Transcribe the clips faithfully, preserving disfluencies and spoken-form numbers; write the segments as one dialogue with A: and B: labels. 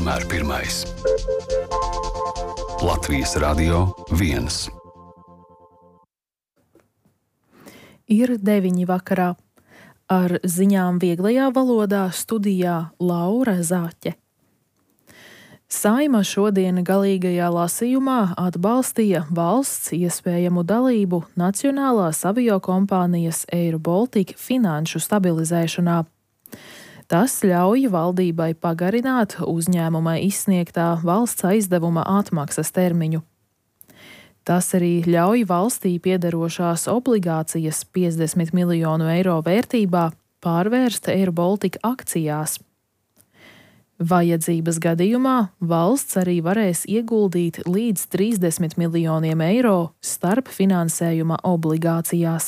A: vienmēr pirmais. Latvijas Radio viens.
B: Ir deviņi vakarā. Ar ziņām vieglajā valodā studijā Laura Zaķe. Saeima šodien galīgajā lasījumā atbalstīja valsts iespējamu dalību Nacionālās aviokompānijas Air Baltica finanšu stabilizēšanā. Tas ļauj valdībai pagarināt uzņēmuma izsniegtā valsts aizdevuma atmaksas termiņu. Tas arī ļauj valstī piederošās obligācijas piecdesmit miljonu eiro vērtībā pārvērst Air Baltica akcijās. Vajadzības gadījumā valsts arī varēs ieguldīt līdz trīsdesmit miljoniem eiro starp finansējuma obligācijās.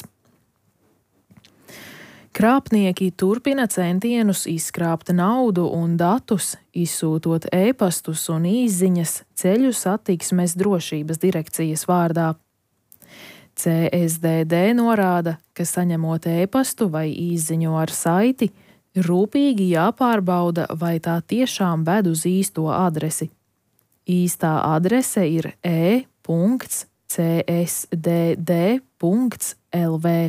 B: Krāpnieki turpina centienus izkrāpt naudu un datus, izsūtot e-pastus un īsziņas Ceļu satiksmes drošības direkcijas vārdā. C S D D norāda, ka saņemot e-pastu vai īsziņu ar saiti, rūpīgi jāpārbauda, vai tā tiešām ved uz īsto adresi. Īstā adrese ir e punkts c s d d punkts l v.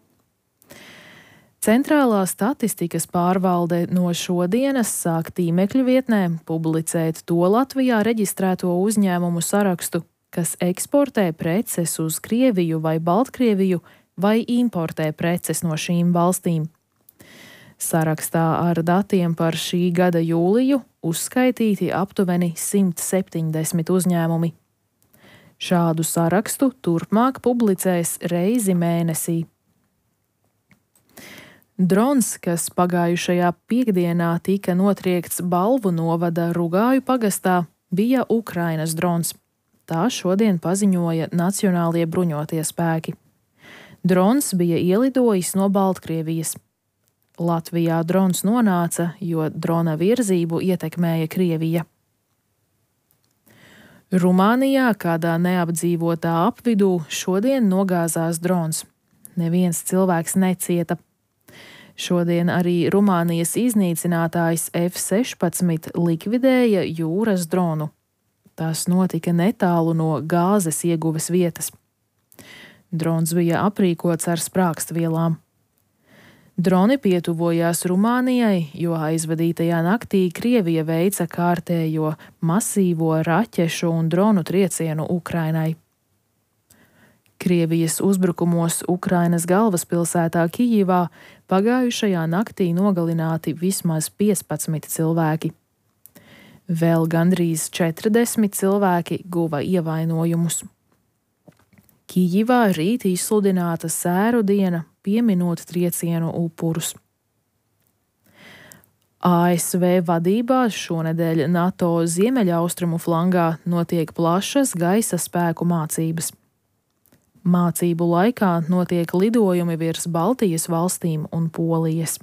B: Centrālā statistikas pārvalde no šodienas sāk tīmekļu vietnē publicēt to Latvijā reģistrēto uzņēmumu sarakstu, kas eksportē preces uz Krieviju vai Baltkrieviju vai importē preces no šīm valstīm. Sarakstā ar datiem par šī gada jūliju uzskaitīti aptuveni simt septiņdesmit uzņēmumi. Šādu sarakstu turpmāk publicēs reizi mēnesī. Drons, kas pagājušajā piektdienā tika notriekts Balvu novada Rugāju pagastā, bija Ukrainas drons. Tā šodien paziņoja Nacionālie bruņotie spēki. Drons bija ielidojis no Baltkrievijas. Latvijā drons nonāca, jo drona virzību ietekmēja Krievija. Rumānijā kādā neapdzīvotā apvidū šodien nogāzās drons. Neviens cilvēks necieta. Šodien arī Rumānijas iznīcinātājs F sešpadsmit likvidēja jūras dronu. Tas notika netālu no gāzes ieguves vietas. Drons bija aprīkots ar sprākstvielām. Droni pietuvojās Rumānijai, jo aizvadītajā naktī Krievija veica kārtējo masīvo raķešu un dronu triecienu Ukrainai. Krievijas uzbrukumos Ukrainas galvaspilsētā Kijivā pagājušajā naktī nogalināti vismaz piecpadsmit cilvēki. Vēl gandrīz četrdesmit cilvēki guva ievainojumus. Kijivā rīt izsludināta sēru diena, pieminot triecienu upurus. A S V vadībā šonedēļ NATO ziemeļaustrumu flangā notiek plašas gaisa spēku mācības. Mācību laikā notiek lidojumi virs Baltijas valstīm un Polijas.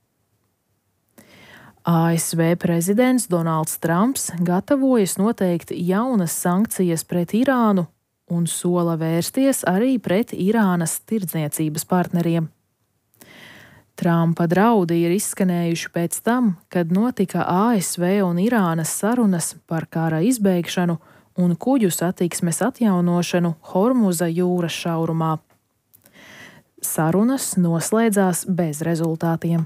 B: A S V prezidents Donalds Trumps gatavojas noteikt jaunas sankcijas pret Irānu un sola vērsties arī pret Irānas tirdzniecības partneriem. Trumpa draudi ir izskanējuši pēc tam, kad notika A S V un Irānas sarunas par kara izbeigšanu un kuģu satiksmes atjaunošanu Hormuza jūras šaurumā. Sarunas noslēdzās bez rezultātiem.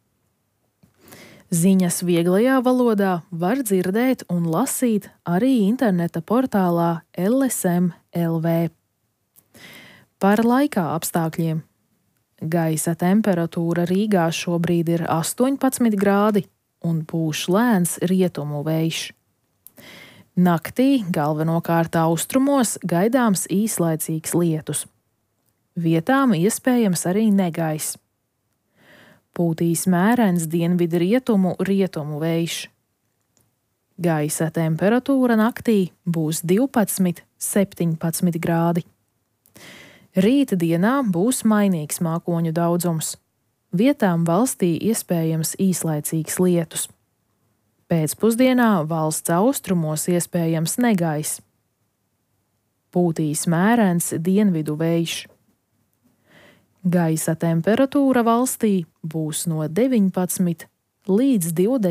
B: Ziņas vieglajā valodā var dzirdēt un lasīt arī interneta portālā L S M L V. Par laika apstākļiem. Gaisa temperatūra Rīgā šobrīd ir astoņpadsmit grādi un pūš lēns rietumu vējš. Naktī galvenokārt austrumos gaidāms īslaicīgs lietus. Vietām iespējams arī negaiss. Pūtīs mērens dienvidu rietumu rietumu vējš. Gaisa temperatūra naktī būs divpadsmit, septiņpadsmit grādi. Rīta dienā būs mainīgs mākoņu daudzums. Vietām valstī iespējams īslaicīgs lietus. Pēcpusdienā valsts austrumos iespējams negaiss. Pūtīs mērens dienvidu vējš. Gaisa temperatūra valstī būs no deviņpadsmit līdz divdesmit